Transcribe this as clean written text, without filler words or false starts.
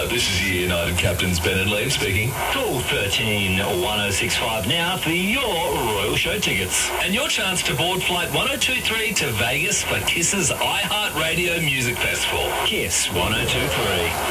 This is your United Captains Ben and Liam speaking. Call 13 1065 now for your Royal Show tickets. And your chance to board Flight 1023 to Vegas for KISS's iHeartRadio Music Festival. KISS 1023.